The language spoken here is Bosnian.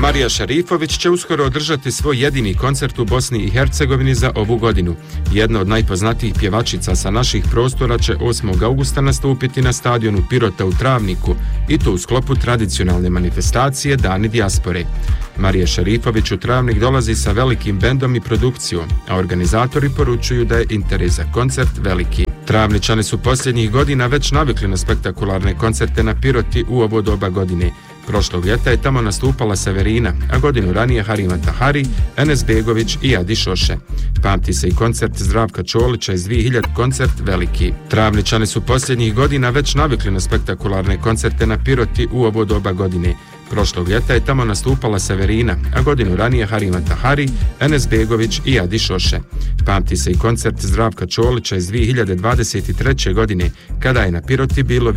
Marija Šerifović će uskoro održati svoj jedini koncert u Bosni i Hercegovini za ovu godinu. Jedna od najpoznatijih pjevačica sa naših prostora će 8. augusta nastupiti na stadionu Pirota u Travniku i to u sklopu tradicionalne manifestacije Dani dijaspore. Marija Šerifović u Travnik dolazi sa velikim bendom i produkcijom, a organizatori poručuju da je interes za koncert veliki. Travničani su posljednjih godina već navikli na spektakularne koncerte na Piroti u ovo doba godine. Prošlog ljeta je tamo nastupala Severina, a godinu ranije Harima Tahari, Enes Begović i Adi Šoše. Pamti se i koncert Zdravka Čolića iz 2000 koncert veliki. Travničani su posljednjih godina već navikli na spektakularne koncerte na Piroti u ovo doba godine. Prošlog ljeta je tamo nastupala Severina, a godinu ranije Harima Tahari, Enes Begović i Adi Šoše. Pamti se i koncert Zdravka Čolića iz 2023. godine, kada je na Piroti bilo